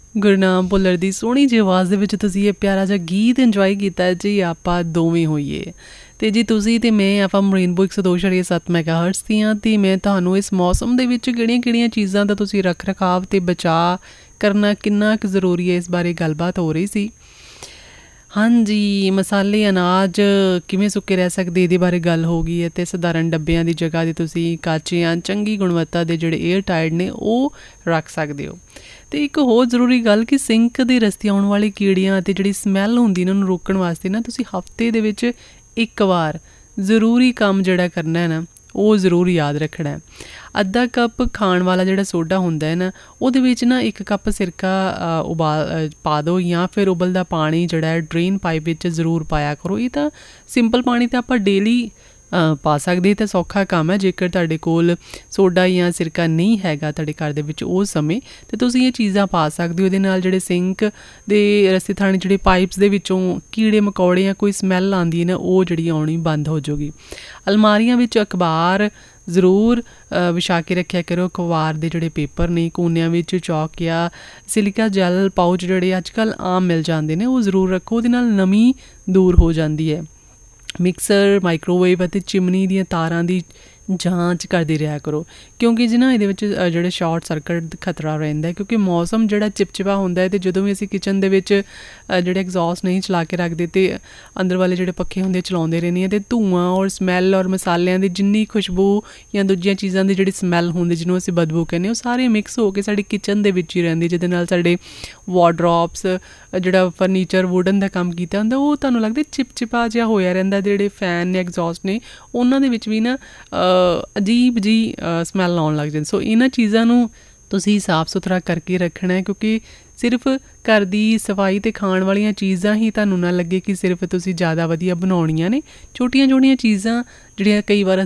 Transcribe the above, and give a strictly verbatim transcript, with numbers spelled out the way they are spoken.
ਗੁਰਨਾਮ ਭੁੱਲਰ ਦੀ ਸੋਹਣੀ ਜਿਹੀ ਆਵਾਜ਼ ਦੇ ਵਿੱਚ ਤੁਸੀਂ ਇਹ ਪਿਆਰਾ ਜਿਹਾ ਗੀਤ ਇੰਜੋਏ ਕੀਤਾ ਜੀ। ਆਪਾਂ ਦੋਵੇਂ ਹੋਈਏ ਅਤੇ ਜੀ ਤੁਸੀਂ ਅਤੇ ਮੈਂ ਆਪਾਂ ਰੇਨਬੋ ਇੱਕ ਸੌ ਦੋ ਇਸ਼ਾਰੀਆ ਸੱਤ ਮੈਗਾਹਰਟਜ਼ ਦੀਆਂ। ਅਤੇ ਮੈਂ ਤੁਹਾਨੂੰ ਇਸ ਮੌਸਮ ਦੇ ਵਿੱਚ ਕਿਹੜੀਆਂ ਕਿਹੜੀਆਂ ਚੀਜ਼ਾਂ ਦਾ ਤੁਸੀਂ ਰੱਖ ਰਖਾਵ ਅਤੇ ਬਚਾਅ ਕਰਨਾ ਕਿੰਨਾ ਕੁ ਜ਼ਰੂਰੀ ਹੈ ਇਸ ਬਾਰੇ ਗੱਲਬਾਤ ਹੋ ਰਹੀ ਸੀ। ਹਾਂਜੀ, ਮਸਾਲੇ ਅਨਾਜ ਕਿਵੇਂ ਸੁੱਕੇ ਰਹਿ ਸਕਦੇ ਇਹਦੇ ਬਾਰੇ ਗੱਲ ਹੋ ਗਈ ਹੈ। ਅਤੇ ਸਧਾਰਨ ਡੱਬਿਆਂ ਦੀ ਜਗ੍ਹਾ 'ਤੇ ਤੁਸੀਂ ਕੱਚ ਜਾਂ ਚੰਗੀ ਗੁਣਵੱਤਾ ਦੇ ਜਿਹੜੇ ਏਅਰ ਟਾਈਡ ਨੇ ਉਹ ਰੱਖ ਸਕਦੇ ਹੋ। ਅਤੇ ਇੱਕ ਹੋਰ ਜ਼ਰੂਰੀ ਗੱਲ ਕਿ ਸਿੰਕ ਦੇ ਰਸਤੇ ਆਉਣ ਵਾਲੇ ਕੀੜਿਆਂ ਅਤੇ ਜਿਹੜੀ ਸਮੈਲ ਹੁੰਦੀ ਇਹਨਾਂ ਨੂੰ ਰੋਕਣ ਵਾਸਤੇ ਨਾ ਤੁਸੀਂ ਹਫ਼ਤੇ ਦੇ ਵਿੱਚ ਇੱਕ ਵਾਰ ਜ਼ਰੂਰੀ ਕੰਮ ਜਿਹੜਾ ਕਰਨਾ ਹੈ ਨਾ ਉਹ ਜ਼ਰੂਰ ਯਾਦ ਰੱਖਣਾ ਹੈ। ਅੱਧਾ ਕੱਪ ਖਾਣ ਵਾਲਾ ਜਿਹੜਾ ਸੋਡਾ ਹੁੰਦਾ ਹੈ ਨਾ ਉਹਦੇ ਵਿੱਚ ਨਾ ਇੱਕ ਕੱਪ ਸਿਰਕਾ ਉਬਾਲ ਪਾ ਦਿਓ ਜਾਂ ਫਿਰ ਉਬਲਦਾ ਪਾਣੀ ਜਿਹੜਾ ਹੈ ਡਰੇਨ ਪਾਈਪ ਵਿੱਚ ਜ਼ਰੂਰ ਪਾਇਆ ਕਰੋ। ਇਹ ਤਾਂ ਸਿੰਪਲ ਪਾਣੀ ਤਾਂ ਆਪਾਂ ਡੇਲੀ ਪਾ ਸਕਦੇ ਤਾਂ ਸੌਖਾ ਕੰਮ ਹੈ। ਜੇਕਰ ਤੁਹਾਡੇ ਕੋਲ ਸੋਡਾ ਜਾਂ ਸਿਰਕਾ ਨਹੀਂ ਹੈਗਾ ਤੁਹਾਡੇ ਘਰ ਦੇ ਵਿੱਚ ਉਸ ਸਮੇਂ ਤਾਂ ਤੁਸੀਂ ਇਹ ਚੀਜ਼ਾਂ ਪਾ ਸਕਦੇ ਹੋ। ਇਹਦੇ ਨਾਲ ਜਿਹੜੇ ਸਿੰਕ ਦੇ ਰਸਤੇ ਥਾਣੀ ਜਿਹੜੇ ਪਾਈਪਸ ਦੇ ਵਿੱਚੋਂ ਕੀੜੇ ਮਕੌੜੇ ਜਾਂ ਕੋਈ ਸਮੈਲ ਆਉਂਦੀ ਹੈ ਨਾ ਉਹ ਜਿਹੜੀ ਆਉਣੀ ਬੰਦ ਹੋ ਜਾਊਗੀ। ਅਲਮਾਰੀਆਂ ਵਿੱਚ ਅਖਬਾਰ ਜ਼ਰੂਰ ਵਿਛਾ ਕੇ ਰੱਖਿਆ ਕਰੋ। ਅਖਬਾਰ ਦੇ ਜਿਹੜੇ ਪੇਪਰ ਨੇ ਕੋਨਿਆਂ ਵਿੱਚ ਚੌਕ ਜਾਂ ਸਿਲਿਕਾ ਜੈਲ ਪਾਊਚ ਜਿਹੜੇ ਅੱਜ ਕੱਲ੍ਹ ਆਮ ਮਿਲ ਜਾਂਦੇ ਨੇ ਉਹ ਜ਼ਰੂਰ ਰੱਖੋ। ਉਹਦੇ ਨਾਲ ਨਮੀ ਦੂਰ ਹੋ ਜਾਂਦੀ ਹੈ। ਮਿਕਸਰ ਮਾਈਕ੍ਰੋਵੇਵ ਅਤੇ ਚਿਮਨੀ ਦੀਆਂ ਤਾਰਾਂ ਦੀ ਜਾਂਚ ਕਰਦੇ ਰਿਹਾ ਕਰੋ ਕਿਉਂਕਿ ਜੀ ਨਾ ਇਹਦੇ ਵਿੱਚ ਜਿਹੜੇ ਸ਼ਾਰਟ ਸਰਕਟ ਖਤਰਾ ਰਹਿੰਦਾ ਕਿਉਂਕਿ ਮੌਸਮ ਜਿਹੜਾ ਚਿਪਚਿਪਾ ਹੁੰਦਾ ਹੈ। ਅਤੇ ਜਦੋਂ ਵੀ ਅਸੀਂ ਕਿਚਨ ਦੇ ਵਿੱਚ ਜਿਹੜੇ ਐਗਜ਼ੌਸਟ ਨਹੀਂ ਚਲਾ ਕੇ ਰੱਖਦੇ ਅਤੇ ਅੰਦਰ ਵਾਲੇ ਜਿਹੜੇ ਪੱਖੇ ਹੁੰਦੇ ਚਲਾਉਂਦੇ ਰਹਿੰਦੇ ਆ ਅਤੇ ਧੂੰਆਂ ਔਰ ਸਮੈਲ ਔਰ ਮਸਾਲਿਆਂ ਦੀ ਜਿੰਨੀ ਖੁਸ਼ਬੂ ਜਾਂ ਦੂਜੀਆਂ ਚੀਜ਼ਾਂ ਦੀ ਜਿਹੜੀ ਸਮੈਲ ਹੁੰਦੀ ਜਿਹਨੂੰ ਅਸੀਂ ਬਦਬੂ ਕਹਿੰਦੇ ਉਹ ਸਾਰੇ ਮਿਕਸ ਹੋ ਕੇ ਸਾਡੀ ਕਿਚਨ ਦੇ ਵਿੱਚ ਹੀ ਰਹਿੰਦੀ ਜਿਹਦੇ ਨਾਲ ਸਾਡੇ ਵਾਰਡਰੋਬਸ ਜਿਹੜਾ ਫਰਨੀਚਰ ਵੁਡਨ ਦਾ ਕੰਮ ਕੀਤਾ ਹੁੰਦਾ ਉਹ ਤੁਹਾਨੂੰ ਲੱਗਦਾ ਚਿਪਚਿਪਾ ਜਿਹਾ ਹੋਇਆ ਰਹਿੰਦਾ। ਜਿਹੜੇ ਫੈਨ ਨੇ ਐਗਜ਼ੌਸਟ ਨੇ ਉਹਨਾਂ ਦੇ ਵਿੱਚ ਵੀ ਨਾ ਅਜੀਬ ਜਿਹੀ ਸਮੈਲ ਆਉਣ ਲੱਗ ਜਾਂਦੀ। ਸੋ ਇਹਨਾਂ ਚੀਜ਼ਾਂ ਨੂੰ ਤੁਸੀਂ ਸਾਫ਼ ਸੁਥਰਾ ਕਰਕੇ ਰੱਖਣਾ ਹੈ ਕਿਉਂਕਿ ਸਿਰਫ ਘਰ ਦੀ ਸਫਾਈ ਅਤੇ ਖਾਣ ਵਾਲੀਆਂ ਚੀਜ਼ਾਂ ਹੀ ਤੁਹਾਨੂੰ ਨਾ ਲੱਗੇ ਕਿ ਸਿਰਫ ਤੁਸੀਂ ਜ਼ਿਆਦਾ ਵਧੀਆ ਬਣਾਉਣੀਆਂ ਨੇ। ਛੋਟੀਆਂ ਛੋਟੀਆਂ ਚੀਜ਼ਾਂ ਜਿਹੜੀਆਂ ਕਈ ਵਾਰ